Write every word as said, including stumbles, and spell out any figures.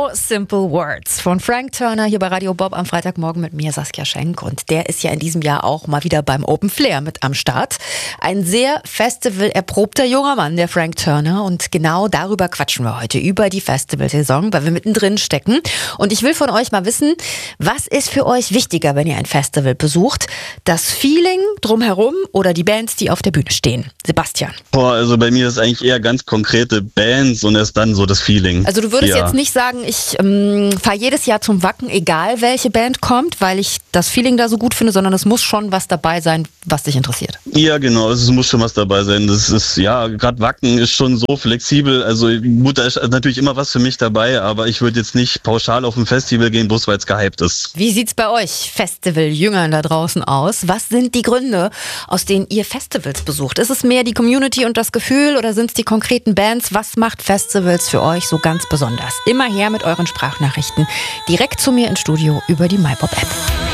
No Simple Words von Frank Turner hier bei Radio Bob am Freitagmorgen mit mir, Saskia Schenk. Und der ist ja in diesem Jahr auch mal wieder beim Open Flair mit am Start. Ein sehr festivalerprobter junger Mann, der Frank Turner. Und genau darüber quatschen wir heute, über die Festivalsaison, weil wir mittendrin stecken. Und ich will von euch mal wissen, was ist für euch wichtiger, wenn ihr ein Festival besucht? Das Feeling drumherum oder die Bands, die auf der Bühne stehen? Sebastian. Boah, also bei mir ist eigentlich eher ganz konkrete Bands und erst dann so das Feeling. Also du würdest ja. jetzt nicht sagen, ich ähm, fahre jedes Jahr zum Wacken, egal welche Band kommt, weil ich das Feeling da so gut finde, sondern es muss schon was dabei sein, was dich interessiert. Ja, genau, es muss schon was dabei sein. Das ist, ja, gerade Wacken ist schon so flexibel. Also gut, da ist natürlich immer was für mich dabei, aber ich würde jetzt nicht pauschal auf ein Festival gehen, bloß weil es gehypt ist. Wie sieht's bei euch Festival-Jüngern da draußen aus? Was sind die Gründe, aus denen ihr Festivals besucht? Ist es mehr die Community und das Gefühl oder sind es die konkreten Bands? Was macht Festivals für euch so ganz besonders? Immer her mit euren Sprachnachrichten direkt zu mir ins Studio über die MyBob-App.